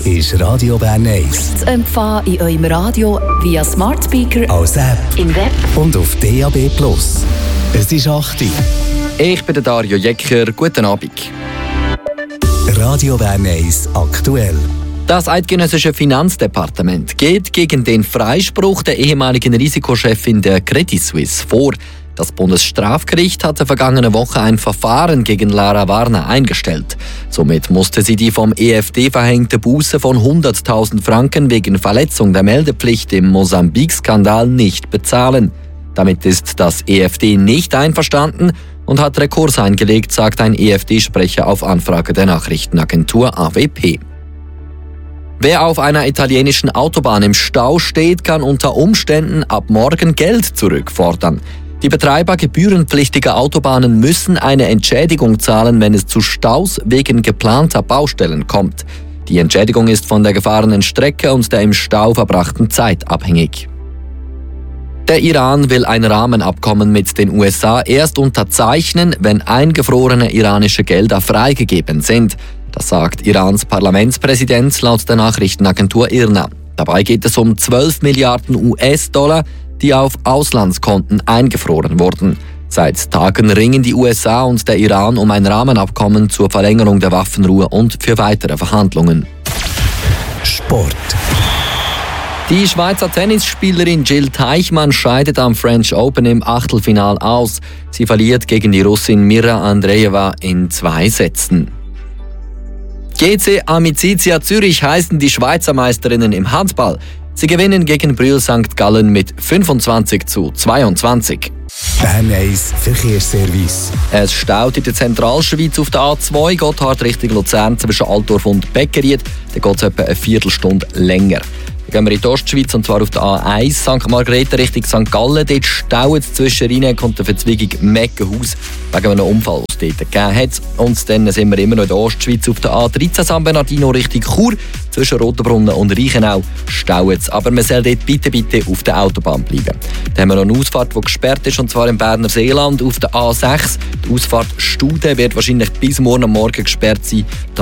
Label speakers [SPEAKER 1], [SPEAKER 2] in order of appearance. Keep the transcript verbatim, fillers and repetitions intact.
[SPEAKER 1] ist Radio Bern eins.
[SPEAKER 2] Zu empfangen in eurem Radio via Smart Speaker,
[SPEAKER 1] als App
[SPEAKER 2] im Web
[SPEAKER 1] und auf D A B Plus. Es ist acht Uhr.
[SPEAKER 3] Ich bin der Dario Jecker. Guten Abend.
[SPEAKER 1] Radio Bern eins aktuell.
[SPEAKER 3] Das eidgenössische Finanzdepartement geht gegen den Freispruch der ehemaligen Risikochefin der Credit Suisse vor. Das Bundesstrafgericht hatte vergangene Woche ein Verfahren gegen Lara Warner eingestellt. Somit musste sie die vom E F D verhängte Buße von hunderttausend Franken wegen Verletzung der Meldepflicht im Mosambik-Skandal nicht bezahlen. Damit ist das E F D nicht einverstanden und hat Rekurs eingelegt, sagt ein E F D-Sprecher auf Anfrage der Nachrichtenagentur A W P. Wer auf einer italienischen Autobahn im Stau steht, kann unter Umständen ab morgen Geld zurückfordern. Die Betreiber gebührenpflichtiger Autobahnen müssen eine Entschädigung zahlen, wenn es zu Staus wegen geplanter Baustellen kommt. Die Entschädigung ist von der gefahrenen Strecke und der im Stau verbrachten Zeit abhängig. Der Iran will ein Rahmenabkommen mit den U S A erst unterzeichnen, wenn eingefrorene iranische Gelder freigegeben sind. Das sagt Irans Parlamentspräsident laut der Nachrichtenagentur I R N A. Dabei geht es um zwölf Milliarden U S-Dollar, die auf Auslandskonten eingefroren wurden. Seit Tagen ringen die U S A und der Iran um ein Rahmenabkommen zur Verlängerung der Waffenruhe und für weitere Verhandlungen.
[SPEAKER 1] Sport.
[SPEAKER 3] Die Schweizer Tennisspielerin Jill Teichmann scheidet am French Open im Achtelfinal aus. Sie verliert gegen die Russin Mira Andreeva in zwei Sätzen. G C Amicizia Zürich heißen die Schweizer Meisterinnen im Handball. Sie gewinnen gegen Brühl Sankt Gallen mit fünfundzwanzig zu zweiundzwanzig.
[SPEAKER 1] Bern eins Verkehrsservice.
[SPEAKER 3] Es staut in der Zentralschweiz auf der A zwei, Gotthard Richtung Luzern zwischen Altdorf und Beckeried. Da geht es etwa eine Viertelstunde länger. Dann gehen wir in die Ostschweiz, und zwar auf der A eins, Sankt Margrethe Richtung Sankt Gallen. Dort staut es zwischen Rheineck und der Verzweigung Meckenhaus wegen einem Unfall, den es dort gegeben hat. Und dann sind wir immer noch in der Ostschweiz auf der A dreizehn San Bernardino Richtung Chur. Zwischen Rotenbrunnen und Reichenau staut es. Aber man soll dort bitte, bitte auf der Autobahn bleiben. Dann haben wir noch eine Ausfahrt, die gesperrt ist, und zwar im Berner Seeland auf der A sechs. Die Ausfahrt Studen wird wahrscheinlich bis morgen am Morgen gesperrt sein. Da